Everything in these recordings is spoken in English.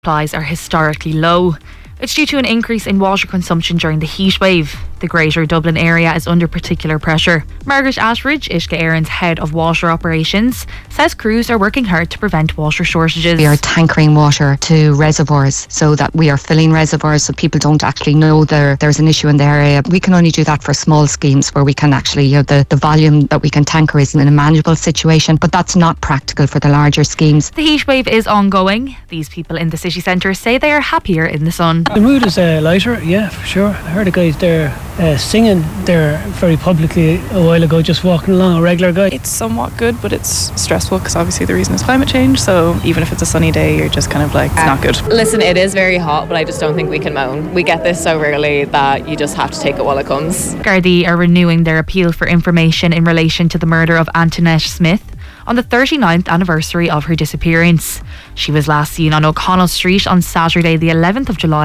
supplies are historically low. It's due to an increase in water consumption during the heat wave. The Greater Dublin area is under particular pressure. Margaret Ashridge, Ishka Aaron's head of water operations, says crews are working hard to prevent water shortages. We are tankering water to reservoirs so that we are filling reservoirs so people don't actually know there's an issue in the area. We can only do that for small schemes where we can actually, the volume that we can tanker is in a manageable situation, but that's not practical for the larger schemes. The heat wave is ongoing. These people in the city centre say they are happier in the sun. The mood is lighter, yeah, for sure. I heard a guy there singing there very publicly a while ago, just walking along, a regular guy. It's somewhat good, but it's stressful because obviously the reason is climate change, so even if it's a sunny day, you're just kind of like, it's not good. Listen, it is very hot, but I just don't think we can moan. We get this so rarely that you just have to take it while it comes. Gardaí are renewing their appeal for information in relation to the murder of Antoinette Smith on the 39th anniversary of her disappearance. She was last seen on O'Connell Street on Saturday the 11th of July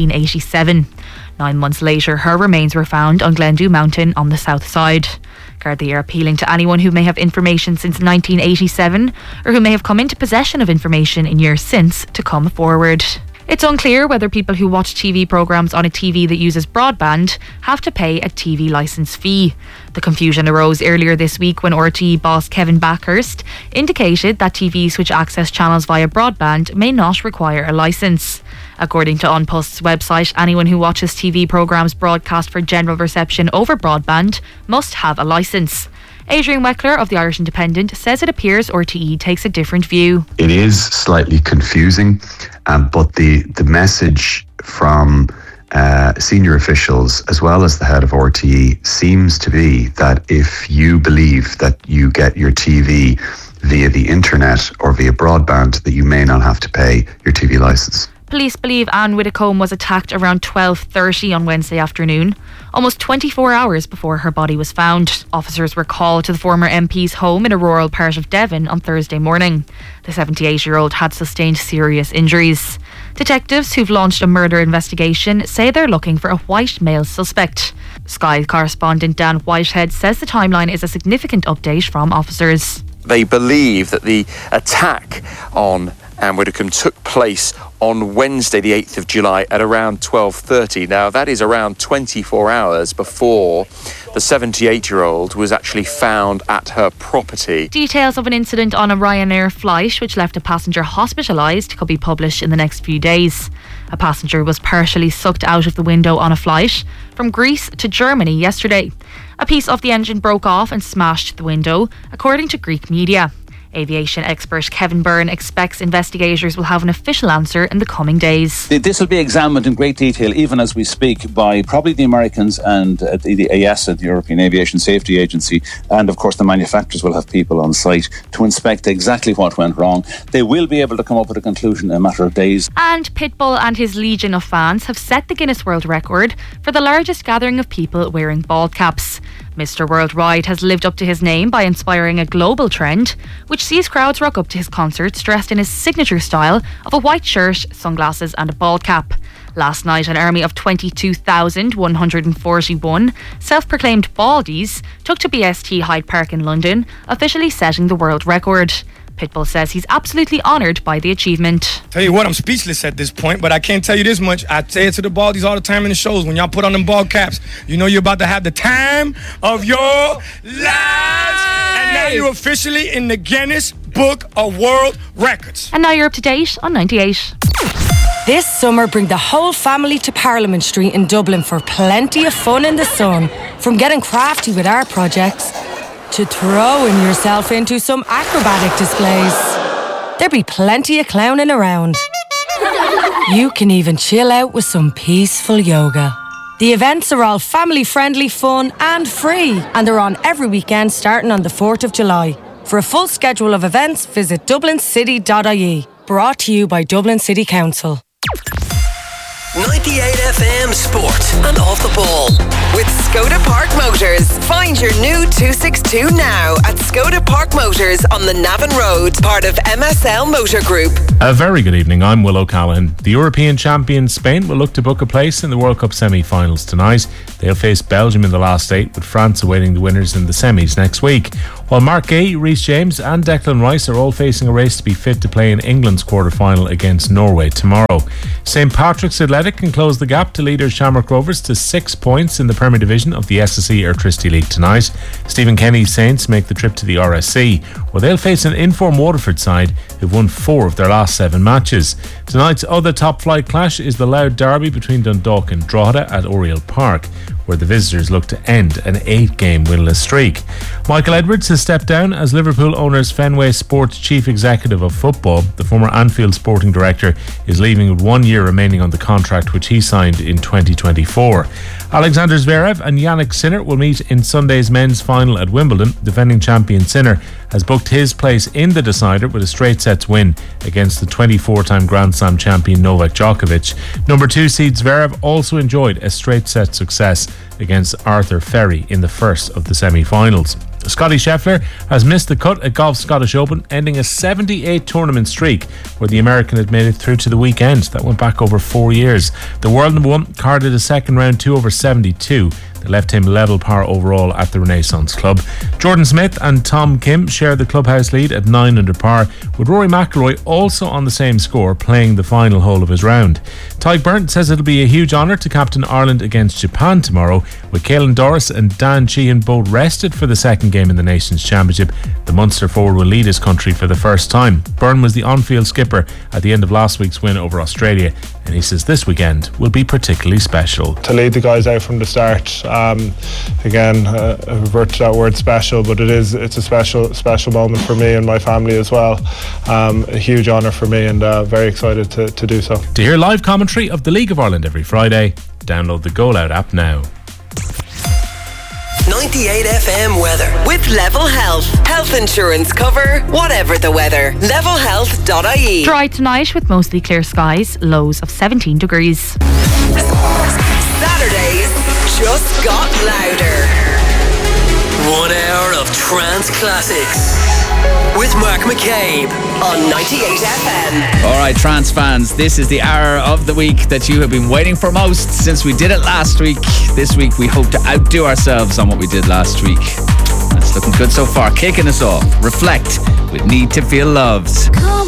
1987. 9 months later, her remains were found on Glendew Mountain on the south side. Gardaí are appealing to anyone who may have information since 1987 or who may have come into possession of information in years since to come forward. It's unclear whether people who watch TV programmes on a TV that uses broadband have to pay a TV licence fee. The confusion arose earlier this week when RTE boss Kevin Backhurst indicated that TVs which access channels via broadband may not require a licence. According to An Post's website, anyone who watches TV programmes broadcast for general reception over broadband must have a licence. Adrian Weckler of the Irish Independent says it appears RTE takes a different view. It is slightly confusing, but the message from senior officials as well as the head of RTE seems to be that if you believe that you get your TV via the internet or via broadband, that you may not have to pay your TV licence. Police believe Anne Widdecombe was attacked around 12:30 on Wednesday afternoon, almost 24 hours before her body was found. Officers were called to the former MP's home in a rural part of Devon on Thursday morning. The 78-year-old had sustained serious injuries. Detectives who've launched a murder investigation say they're looking for a white male suspect. Sky correspondent Dan Whitehead says the timeline is a significant update from officers. They believe that the attack on Anne Widdecombe took place on Wednesday the 8th of July at around 12:30. Now that is around 24 hours before the 78-year-old was actually found at her property. Details of an incident on a Ryanair flight which left a passenger hospitalised could be published in the next few days. A passenger was partially sucked out of the window on a flight from Greece to Germany yesterday. A piece of the engine broke off and smashed the window, according to Greek media. Aviation expert Kevin Byrne expects investigators will have an official answer in the coming days. This will be examined in great detail, even as we speak, by probably the Americans and the EASA, the European Aviation Safety Agency, and of course the manufacturers will have people on site to inspect exactly what went wrong. They will be able to come up with a conclusion in a matter of days. And Pitbull and his legion of fans have set the Guinness World Record for the largest gathering of people wearing bald caps. Mr. Worldwide has lived up to his name by inspiring a global trend, which sees crowds rock up to his concerts dressed in his signature style of a white shirt, sunglasses and a bald cap. Last night, an army of 22,141 self-proclaimed baldies took to BST Hyde Park in London, officially setting the world record. Pitbull says he's absolutely honoured by the achievement. Tell you what, I'm speechless at this point, but I can't tell you this much. I say it to the baldies all the time in the shows. When y'all put on them bald caps, you know you're about to have the time of your lives. And now you're officially in the Guinness Book of World Records. And now you're up to date on 98. This summer, bring the whole family to Parliament Street in Dublin for plenty of fun in the sun. From getting crafty with our projects to throwing yourself into some acrobatic displays. There'll be plenty of clowning around. You can even chill out with some peaceful yoga. The events are all family-friendly, fun and free, and they're on every weekend starting on the 4th of July. For a full schedule of events, visit dublincity.ie. Brought to you by Dublin City Council. 98 FM Sport and Off the Ball. With Skoda Park Motors. Find your new 262 now at Skoda Park Motors on the Navan Road, part of MSL Motor Group. A very good evening, I'm Will O'Callaghan. The European champion Spain will look to book a place in the World Cup semi-finals tonight. They'll face Belgium in the last 8, with France awaiting the winners in the semis next week. While Mark Gay, Reece James and Declan Rice are all facing a race to be fit to play in England's quarter-final against Norway tomorrow. St Patrick's Athletic can close the gap to leaders Shamrock Rovers to 6 points in the Premier Division of the SSE Airtricity League tonight. Stephen Kenny's Saints make the trip to the RSC, where they'll face an in-form Waterford side who've won 4 of their last 7 matches. Tonight's other top-flight clash is the Louth derby between Dundalk and Drogheda at Oriel Park, where the visitors look to end an 8-game winless streak. Michael Edwards has stepped down as Liverpool owners Fenway Sports Chief Executive of Football. The former Anfield Sporting Director is leaving with 1 year remaining on the contract which he signed in 2024. Alexander Zverev and Yannick Sinner will meet in Sunday's men's final at Wimbledon. Defending champion Sinner has booked his place in the decider with a straight sets win against the 24-time Grand Slam champion Novak Djokovic. Number 2 seed Zverev also enjoyed a straight set success against Arthur Ferry in the first of the semi-finals. Scotty Scheffler has missed the cut at Golf's Scottish Open, ending a 78 tournament streak where the American had made it through to the weekend. That went back over 4 years. The world number 1 carded a second round 2 over 72 that left him level par overall at the Renaissance Club. Jordan Smith and Tom Kim share the clubhouse lead at 9 under par, with Rory McIlroy also on the same score, playing the final hole of his round. Tyke Byrne says it'll be a huge honour to captain Ireland against Japan tomorrow. With Caelan Doris and Dan Sheehan both rested for the second game in the Nations Championship, the Munster forward will lead his country for the first time. Byrne was the on-field skipper at the end of last week's win over Australia, and he says this weekend will be particularly special. To lead the guys out from the start, again, I revert to that word special, but it's a special moment for me and my family as well. A huge honour for me, and very excited to do so. To hear live commentary of the League of Ireland every Friday, download the Goal Out app now. 98 FM weather with Level Health. Health insurance cover, whatever the weather. Levelhealth.ie. Dry tonight with mostly clear skies, lows of 17 degrees. Saturdays just got louder. 1 hour of trance classics with Mark McCabe on 98 FM. Alright, trance fans, this is the hour of the week that you have been waiting for most since we did it last week. This week we hope to outdo ourselves on what we did last week. It's looking good so far. Kicking us off, Reflect with Need to Feel Loved.